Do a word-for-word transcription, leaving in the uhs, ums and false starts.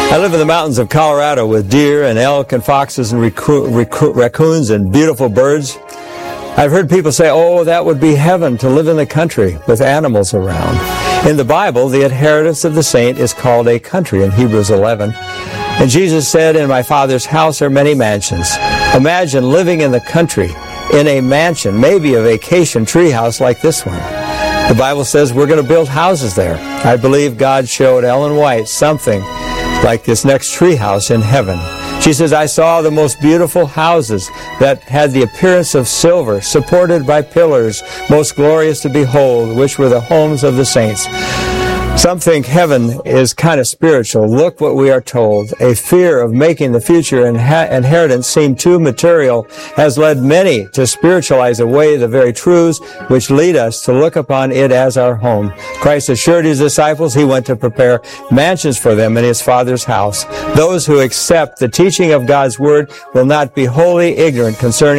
I live in the mountains of Colorado with deer and elk and foxes and racu- racu- raccoons and beautiful birds. I've heard people say, oh, that would be heaven to live in the country with animals around. In the Bible, the inheritance of the saint is called a country in Hebrews eleven. And Jesus said, in my Father's house are many mansions. Imagine living in the country, in a mansion, maybe a vacation treehouse like this one. The Bible says we're going to build houses there. I believe God showed Ellen White something like this next treehouse in heaven. She says, I saw the most beautiful houses that had the appearance of silver, supported by pillars, most glorious to behold, which were the homes of the saints. Some think heaven is kind of spiritual. Look what we are told. A fear of making the future inha- inheritance seem too material has led many to spiritualize away the very truths which lead us to look upon it as our home. Christ assured his disciples he went to prepare mansions for them in his Father's house. Those who accept the teaching of God's word will not be wholly ignorant concerning